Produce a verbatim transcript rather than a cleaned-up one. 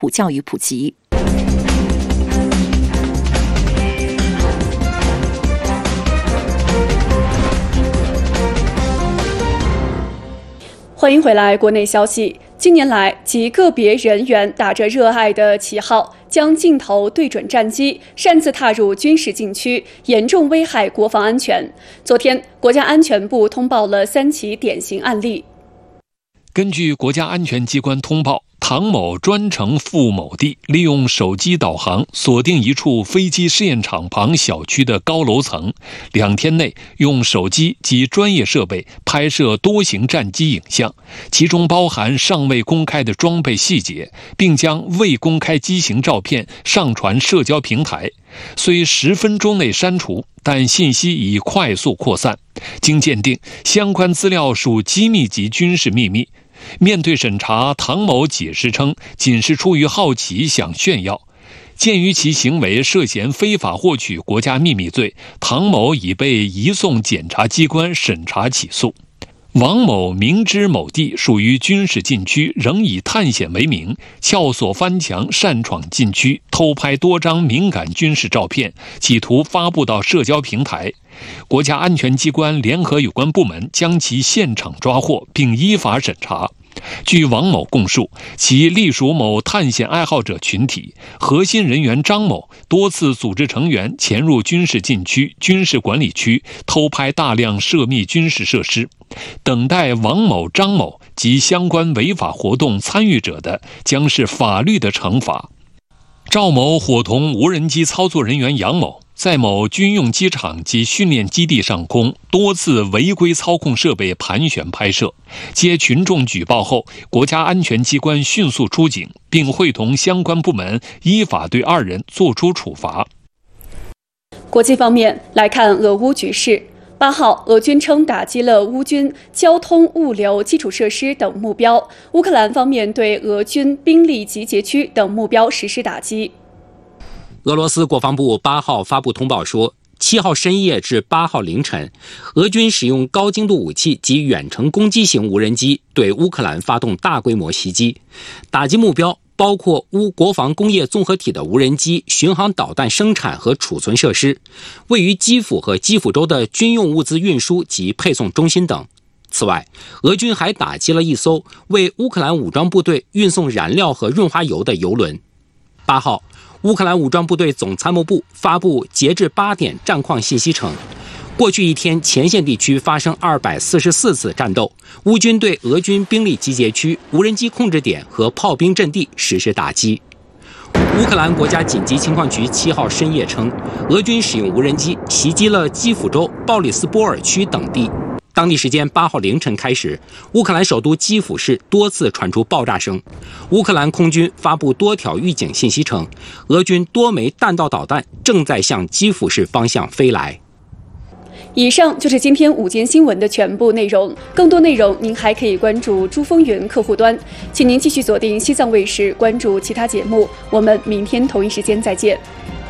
教育普及。 欢迎回来，国内消息。近年来，极个别人员打着热爱的旗号，将镜头对准战机，擅自踏入军事禁区，严重危害国防安全。昨天，国家安全部通报了三起典型案例。 根据国家安全机关通报，唐某专程赴某地，利用手机导航锁定一处飞机试验场旁小区的高楼层，两天内用手机及专业设备拍摄多型战机影像，其中包含尚未公开的装备细节，并将未公开机型照片上传社交平台。虽十分钟内删除，但信息已快速扩散。经鉴定，相关资料属机密级军事秘密。面对审查，唐某解释称，仅是出于好奇想炫耀。鉴于其行为涉嫌非法获取国家秘密罪，唐某已被移送检察机关审查起诉。王某明知某地属于军事禁区，仍以探险为名，撬锁翻墙擅闯禁区，偷拍多张敏感军事照片，企图发布到社交平台。国家安全机关联合有关部门将其现场抓获，并依法审查。据王某供述，其隶属某探险爱好者群体，核心人员张某多次组织成员潜入军事禁区、军事管理区，偷拍大量涉密军事设施。等待王某、张某及相关违法活动参与者的，将是法律的惩罚。赵某伙同无人机操作人员杨某，在某军用机场及训练基地上空多次违规操控设备盘旋拍摄。接群众举报后，国家安全机关迅速出警，并会同相关部门依法对二人作出处罚。 国际方面来看俄乌局势。八号，俄军称打击了乌军交通、物流、基础设施等目标。乌克兰方面对俄军兵力集结区等目标实施打击。 俄罗斯国防部八号发布通报说，七号深夜至八号凌晨，俄军使用高精度武器及远程攻击型无人机对乌克兰发动大规模袭击，打击目标包括乌国防工业综合体的无人机、巡航导弹生产和储存设施，位于基辅和基辅州的军用物资运输及配送中心等。此外，俄军还打击了一艘为乌克兰武装部队运送燃料和润滑油的油轮。八号，乌克兰武装部队总参谋部发布截至八点战况信息称，过去一天前线地区发生二百四十四次战斗，乌军对俄军兵力集结区、无人机控制点和炮兵阵地实施打击。乌克兰国家紧急情况局七号深夜称，俄军使用无人机袭击了基辅州鲍里斯波尔区等地。当地时间八号凌晨开始，乌克兰首都基辅市多次传出爆炸声。乌克兰空军发布多条预警信息称，俄军多枚弹道导弹正在向基辅市方向飞来。 以上就是今天午间新闻的全部内容，更多内容您还可以关注珠风云客户端，请您继续锁定西藏卫视关注其他节目，我们明天同一时间再见。